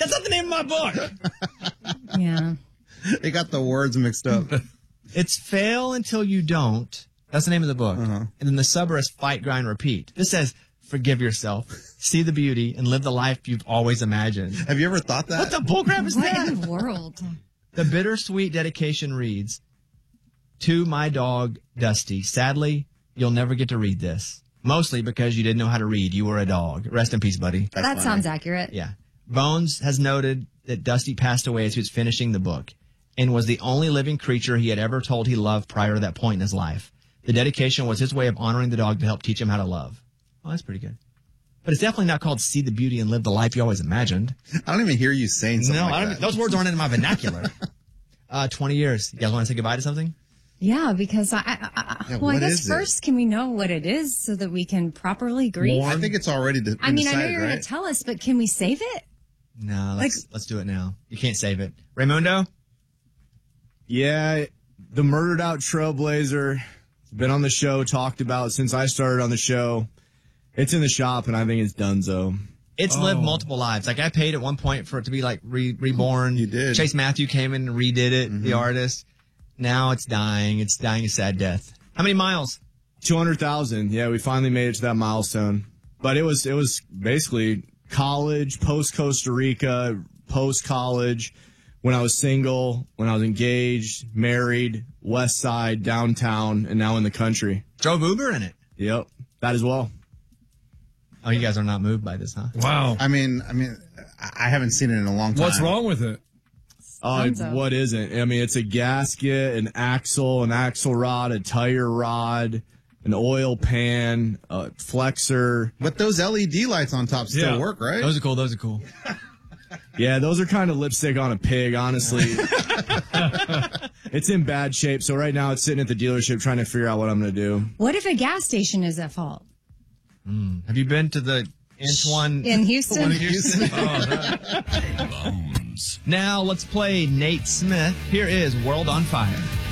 That's not the name of my book. Yeah. They got the words mixed up. It's Fail Until You Don't. That's the name of the book. And then the sub is Fight, Grind, Repeat. This says, forgive yourself, see the beauty, and live the life you've always imagined. Have you ever thought that? What the bullcrap is What that? in the world? The bittersweet dedication reads, to my dog, Dusty. Sadly, you'll never get to read this. Mostly because you didn't know how to read. You were a dog. Rest in peace, buddy. That sounds accurate. Yeah. Bones has noted that Dusty passed away as he was finishing the book and was the only living creature he had ever told he loved prior to that point in his life. The dedication was his way of honoring the dog to help teach him how to love. Oh, that's pretty good. But it's definitely not called See the Beauty and Live the Life you always imagined. I don't even hear you saying something like that. Those words aren't in my vernacular. 20 years. You guys want to say goodbye to something? Yeah, because I what guess is it? first, can we know what it is so that we can properly grieve? I think it's already been I mean, I know decided, you're right? going to tell us, but can we save it? No, let's do it now. You can't save it. Raymundo? Yeah, the murdered out trailblazer. Been on the show, talked about since I started on the show. It's in the shop, and I think it's donezo. It's lived multiple lives. Like, I paid at one point for it to be, like, reborn. You did. Chase Matthew came in and redid it, the artist. Now it's dying. It's dying a sad death. How many miles? 200,000. Yeah, we finally made it to that milestone. But it was basically college, post-Costa Rica, post-college, when I was single, when I was engaged, married, west side, downtown, and now in the country. Drove Uber in it. Yep, that as well. Oh, you guys are not moved by this, huh? Wow. I mean, I haven't seen it in a long time. What's wrong with it? What isn't? I mean, it's a gasket, an axle rod, a tire rod, an oil pan, a flexor. But those LED lights on top still work, right? Those are cool. Yeah, those are kind of lipstick on a pig, honestly. It's in bad shape, so right now it's sitting at the dealership trying to figure out what I'm going to do. What if a gas station is at fault? Have you been to the Antoine In Houston? one in Houston? Now let's play Nate Smith. Here is World on Fire.